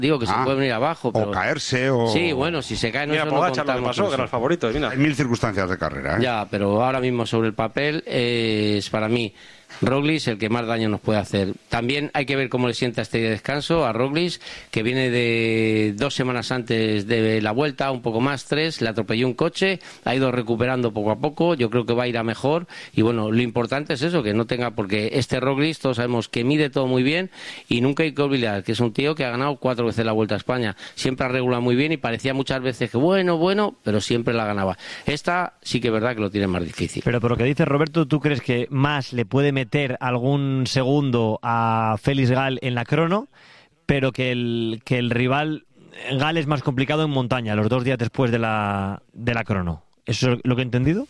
Digo que se puede venir abajo. Pero... O caerse o... Sí, bueno, si se cae no, mira, eso Pogacar no lo que pasó, que era el favorito. Mira. Hay mil circunstancias de carrera, ¿eh? Ya, pero ahora mismo sobre el papel es para mí Roglic el que más daño nos puede hacer. También hay que ver cómo le sienta este descanso a Roglic, que viene de 2 semanas antes de la vuelta, un poco más, 3, le atropelló un coche, ha ido recuperando poco a poco, yo creo que va a ir a mejor, y bueno, lo importante es eso, que no tenga, porque este Roglic todos sabemos que mide todo muy bien, y nunca hay que olvidar que es un tío que ha ganado 4 veces la Vuelta a España, siempre ha regulado muy bien y parecía muchas veces que bueno, pero siempre la ganaba. Esta sí que es verdad que lo tiene más difícil. Pero por lo que dice Roberto, ¿tú crees que más le puede meter algún segundo a Félix Gal en la crono, pero que el rival Gal es más complicado en montaña, los 2 días después de la crono? ¿Eso es lo que he entendido?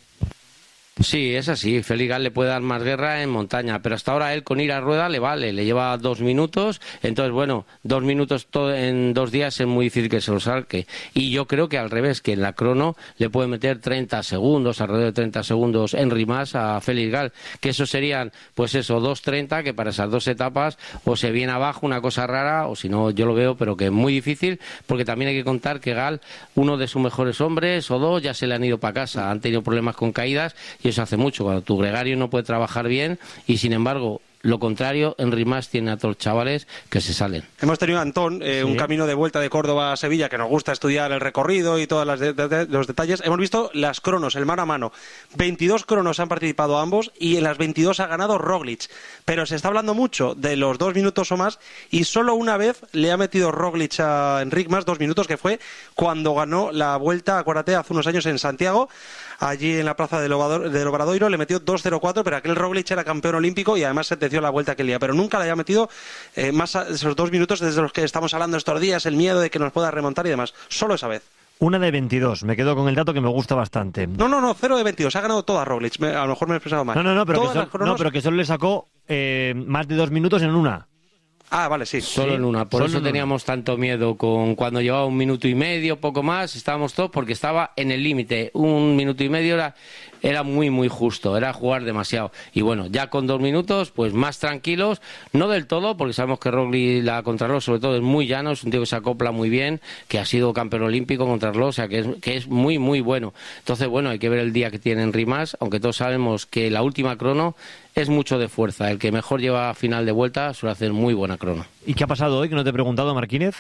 Sí, es así. Félix Gal le puede dar más guerra en montaña, pero hasta ahora él con ir a rueda le vale, le lleva 2 minutos, entonces bueno, 2 minutos en 2 días es muy difícil que se lo saque. Y yo creo que al revés, que en la crono le puede meter 30 segundos, alrededor de 30 segundos Henry Mas a Félix Gal, que eso serían, pues eso, 2:30, que para esas 2 etapas o se viene abajo una cosa rara, o si no, yo lo veo, pero que es muy difícil, porque también hay que contar que Gal, uno de sus mejores hombres o 2, ya se le han ido para casa, han tenido problemas con caídas, y eso hace mucho, cuando tu gregario no puede trabajar bien, y sin embargo lo contrario, Henry Mas tiene a todos los chavales que se salen. Hemos tenido, Antón, un camino de vuelta de Córdoba a Sevilla, que nos gusta estudiar el recorrido y todos los detalles. Hemos visto las cronos, el mano a mano. 22 cronos han participado ambos y en las 22 ha ganado Roglic. Pero se está hablando mucho de los 2 minutos o más, y solo una vez le ha metido Roglic a Enric Mas 2 minutos, que fue cuando ganó la Vuelta, acuérdate, hace unos años en Santiago. Allí en la plaza del Obradoiro le metió 2:04, pero aquel Roglic era campeón olímpico y además sentenció la Vuelta aquel día. Pero nunca le había metido más esos 2 minutos desde los que estamos hablando estos días, el miedo de que nos pueda remontar y demás. Solo esa vez. Una de 22, me quedo con el dato que me gusta bastante. No, 0 de 22, ha ganado toda Roglic, a lo mejor me he expresado mal. Pero que solo le sacó más de 2 minutos en una. Ah, vale, sí. Solo en una. Por eso teníamos tanto miedo con cuando llevaba 1 minuto y medio, poco más, estábamos todos, porque estaba en el límite. 1 minuto y medio era muy, muy justo, era jugar demasiado. Y bueno, ya con 2 minutos, pues más tranquilos, no del todo, porque sabemos que Roglic, la contrarreloj sobre todo, es muy llano, es un tío que se acopla muy bien, que ha sido campeón olímpico contrarreloj, o sea que es muy, muy bueno. Entonces, bueno, hay que ver el día que tiene Henry Mas, aunque todos sabemos que la última crono es mucho de fuerza. El que mejor lleva a final de vuelta suele hacer muy buena crono. ¿Y qué ha pasado hoy, que no te he preguntado, Marquínez?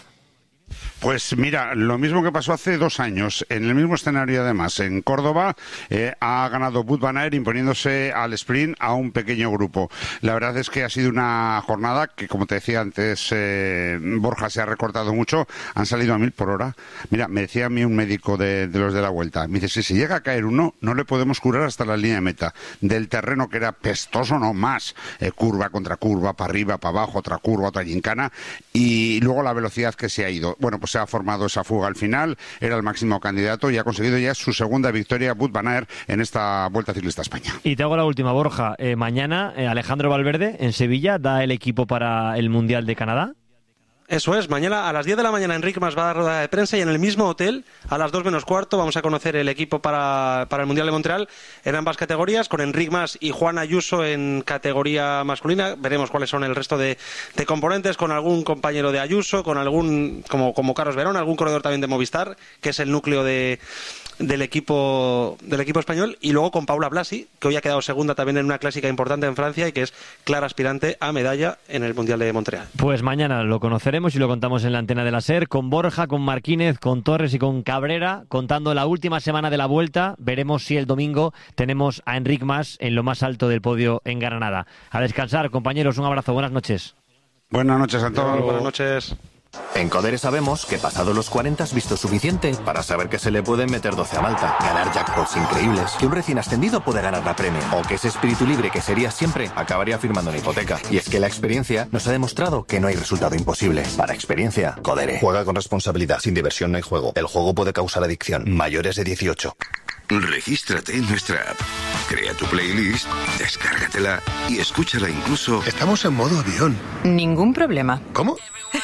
Pues mira, lo mismo que pasó hace 2 años, en el mismo escenario además, en Córdoba, ha ganado Wout van Aert imponiéndose al sprint a un pequeño grupo. La verdad es que ha sido una jornada que, como te decía antes, Borja, se ha recortado mucho, han salido a 1000 por hora. Mira, me decía a mí un médico de los de la Vuelta, me dice, si llega a caer uno, no le podemos curar hasta la línea de meta. Del terreno que era pestoso, no más, curva contra curva, para arriba, para abajo, otra curva, otra gincana, y luego la velocidad que se ha ido. Bueno, pues se ha formado esa fuga al final, era el máximo candidato y ha conseguido ya su segunda victoria Wout van Aert en esta Vuelta Ciclista a España. Y te hago la última, Borja. Mañana Alejandro Valverde en Sevilla da el equipo para el Mundial de Canadá. Eso es, mañana a las 10 de la mañana Enric Mas va a dar rueda de prensa y en el mismo hotel, a las 2 menos cuarto, vamos a conocer el equipo para el Mundial de Montreal en ambas categorías, con Enric Mas y Juan Ayuso en categoría masculina. Veremos cuáles son el resto de componentes, con algún compañero de Ayuso, con algún, como Carlos Verón, algún corredor también de Movistar, que es el núcleo del equipo español, y luego con Paula Blasi, que hoy ha quedado segunda también en una clásica importante en Francia y que es clara aspirante a medalla en el Mundial de Montreal. Pues mañana lo conoceremos y lo contamos en la antena de la SER, con Borja, con Marquínez, con Torres y con Cabrera, contando la última semana de la Vuelta. Veremos si el domingo tenemos a Enric Mas en lo más alto del podio en Granada. A descansar, compañeros, un abrazo, buenas noches. Buenas noches a todos. Buenas noches. En Codere sabemos que pasado los 40 has visto suficiente para saber que se le pueden meter 12 a Malta, ganar jackpots increíbles, que un recién ascendido puede ganar la Premier, o que ese espíritu libre que sería siempre acabaría firmando una hipoteca. Y es que la experiencia nos ha demostrado que no hay resultado imposible. Para experiencia, Codere. Juega con responsabilidad. Sin diversión no hay juego. El juego puede causar adicción. Mayores de 18. Regístrate en nuestra app. Crea tu playlist, descárgatela y escúchala incluso... Estamos en modo avión. Ningún problema. ¿Cómo?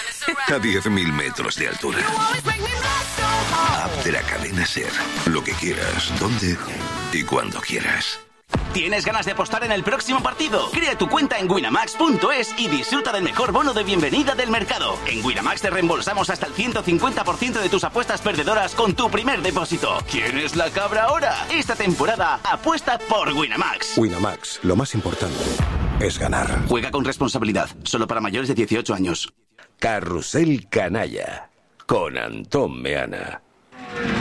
A 10.000 metros de altura. App de la cadena SER. Lo que quieras, dónde y cuando quieras. ¿Tienes ganas de apostar en el próximo partido? Crea tu cuenta en winamax.es y disfruta del mejor bono de bienvenida del mercado. En Winamax te reembolsamos hasta el 150% de tus apuestas perdedoras con tu primer depósito. ¿Quién es la cabra ahora? Esta temporada apuesta por Winamax. Winamax, lo más importante es ganar. Juega con responsabilidad, solo para mayores de 18 años. Carrusel Canalla, con Antón Meana.